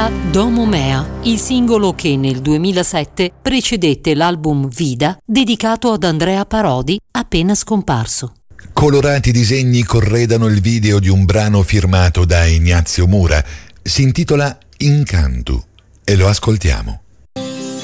era Domo Mea, il singolo che nel 2007 precedette l'album Vida, dedicato ad Andrea Parodi, appena scomparso. Colorati disegni corredano il video di un brano firmato da Ignazio Mura. Si intitola Incantu e lo ascoltiamo.